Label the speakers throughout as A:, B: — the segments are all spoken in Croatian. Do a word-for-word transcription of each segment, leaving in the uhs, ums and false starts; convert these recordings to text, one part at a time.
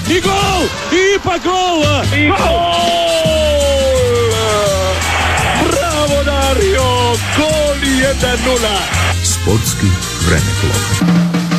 A: i gol! I ipak gol! I gol! Bravo Dario! Gol jedan nula!
B: Sportski vremeplov.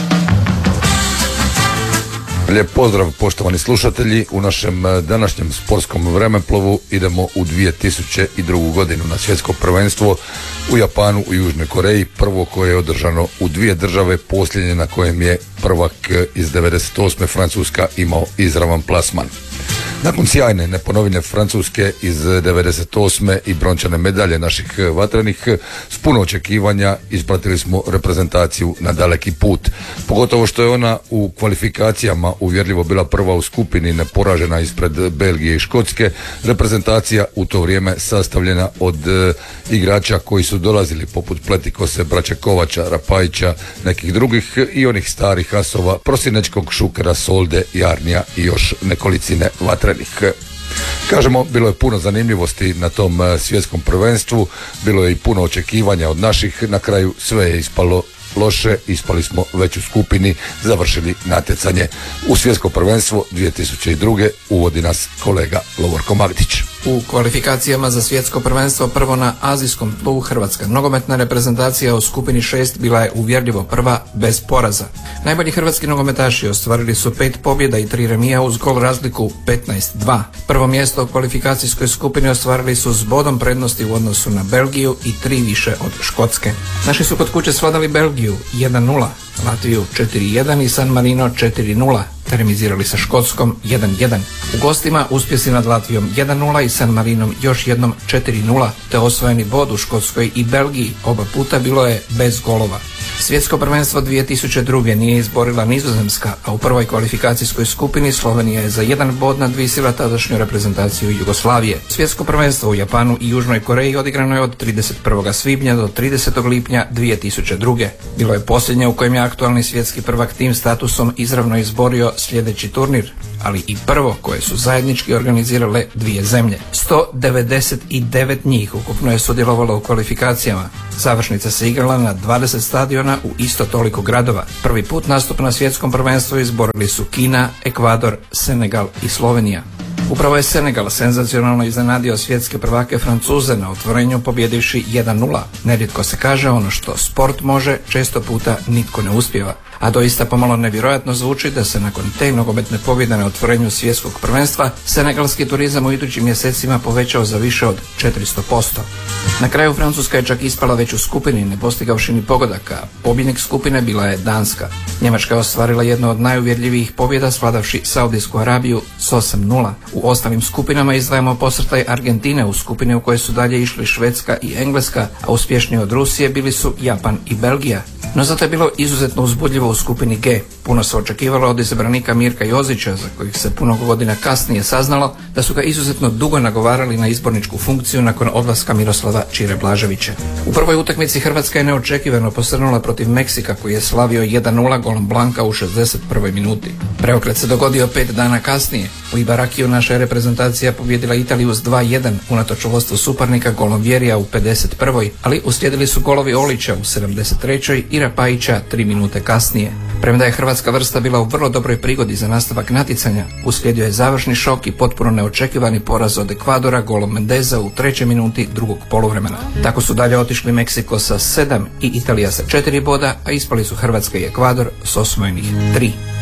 C: Lijep pozdrav poštovani slušatelji, u našem današnjem sportskom vremeplovu idemo u dvije tisuće drugu. godinu na svjetsko prvenstvo u Japanu i Južnoj Koreji, prvo koje je održano u dvije države, posljednje na kojem je prvak iz devedeset osme Francuska imao izravan plasman. Nakon sjajne neponovljene Francuske iz devedeset osme i brončane medalje naših vatrenih, s puno očekivanja ispratili smo reprezentaciju na daleki put. Pogotovo što je ona u kvalifikacijama uvjerljivo bila prva u skupini, neporažena ispred Belgije i Škotske. Reprezentacija u to vrijeme sastavljena od e, igrača koji su dolazili poput Pletikose, braće Kovača, Rapajića, nekih drugih i onih starih asova, Prosinečkog, Šukera, Solde, Jarnija i još nekolicine vatrenih. Kažemo, bilo je puno zanimljivosti na tom svjetskom prvenstvu, bilo je i puno očekivanja od naših, na kraju sve je ispalo loše, ispali smo već u skupini, završili natjecanje. U svjetsko prvenstvo dvije tisuće druge. uvodi nas kolega Lovorko Magdić.
D: U kvalifikacijama za svjetsko prvenstvo prvo na azijskom tlu Hrvatska nogometna reprezentacija u skupini šest bila je uvjerljivo prva bez poraza. Najbolji hrvatski nogometaši ostvarili su pet pobjeda i tri remija uz gol razliku petnaest dva. Prvo mjesto u kvalifikacijskoj skupini ostvarili su s bodom prednosti u odnosu na Belgiju i tri više od Škotske. Naši su kod kuće svladali Belgiju jedan nula, Latviju četiri jedan i San Marino četiri nula. Remizirali sa Škotskom jedan jedan. U gostima uspjesi nad Latvijom jedan nula i San Marinom još jednom četiri nula, te osvojeni bod u Škotskoj i Belgiji, oba puta bilo je bez golova. Svjetsko prvenstvo dvije tisuće druge. nije izborila Nizozemska, a u prvoj kvalifikacijskoj skupini Slovenija je za jedan bod nadvisila tadašnju reprezentaciju Jugoslavije. Svjetsko prvenstvo u Japanu i Južnoj Koreji odigrano je od trideset prvog svibnja do tridesetog lipnja dvije tisuće druge. Bilo je posljednje u kojem je aktualni svjetski prvak tim statusom izravno izborio sljedeći turnir, ali i prvo koje su zajednički organizirale dvije zemlje. sto devedeset devet njih ukupno je sudjelovalo u kvalifikacijama. Završnica se igrala na dvadeset stadiona u isto toliko gradova. Prvi put nastup na svjetskom prvenstvu izborili su Kina, Ekvador, Senegal i Slovenija. Upravo je Senegal senzacionalno iznenadio svjetske prvake Francuze na otvorenju pobjedivši jedan nula. Nerijetko se kaže, ono što sport može, često puta nitko ne uspijeva. A doista pomalo nevjerojatno zvuči da se nakon te nogometne pobjede na otvorenju svjetskog prvenstva senegalski turizam u idućim mjesecima povećao za više od četiristo posto. Na kraju Francuska je čak ispala već u skupini, ne postigavši ni pogodaka. Pobjednik skupine bila je Danska. Njemačka je ostvarila jednu od najuvjerljivijih pobjeda svladavši Saudijsku Arabiju s osam nula. U ostalim skupinama izdvajamo posrtaj Argentine u skupini u kojoj su dalje išli Švedska i Engleska, a uspješniji od Rusije bili su Japan i Belgija. No zato je bilo izuzetno uzbudljivo u skupini G. Puno se očekivalo od izabranika Mirka Jozića, za kojih se puno godina kasnije saznalo da su ga izuzetno dugo nagovarali na izborničku funkciju nakon odlaska Miroslava Čire Blaževića. U prvoj utakmici Hrvatska je neočekivano posrnula protiv Meksika, koji je slavio jedan nula golom Blanka u šezdeset prvoj minuti. Preokret se dogodio pet dana kasnije. U Ibarakiju naša je reprezentacija pobjedila Italiju s dva jedan unatoč vodstvu suparnika golom Vjerija u pedeset prvoj, ali uslijedili su golovi Olića u sedamdeset trećoj i Rapajića tri minute kasnije. Premda je hrvatska vrsta bila u vrlo dobroj prigodi za nastavak natjecanja, uslijedio je završni šok i potpuno neočekivani poraz od Ekvadora golom Mendeza u trećoj minuti drugog poluvremena. Tako su dalje otišli Meksiko sa sedam i Italija sa četiri boda, a ispali su Hrvatska i Ekvador s osvojenih tri.